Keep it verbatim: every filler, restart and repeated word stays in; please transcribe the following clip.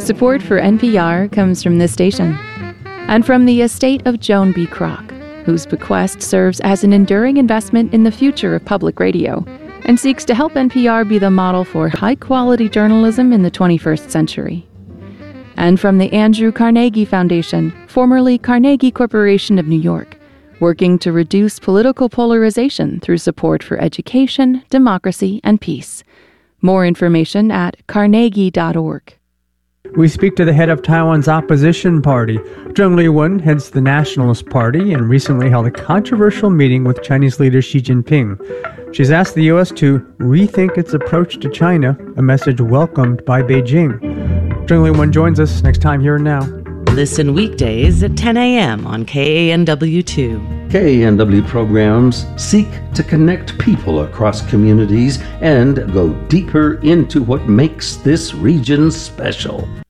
Support for N P R comes from this station and from the estate of Joan B. Kroc, whose bequest serves as an enduring investment in the future of public radio and seeks to help N P R be the model for high-quality journalism in the twenty-first century. And from the Andrew Carnegie Foundation, formerly Carnegie Corporation of New York, working to reduce political polarization through support for education, democracy, and peace. More information at carnegie dot org. We speak to the head of Taiwan's opposition party. Zheng Liwen heads the Nationalist Party and recently held a controversial meeting with Chinese leader Xi Jinping. She's asked the U S to rethink its approach to China, a message welcomed by Beijing. Zheng Liwen joins us next time here and now. Listen weekdays at ten a.m. on K A N W two. K A N W programs seek to connect people across communities and go deeper into what makes this region special.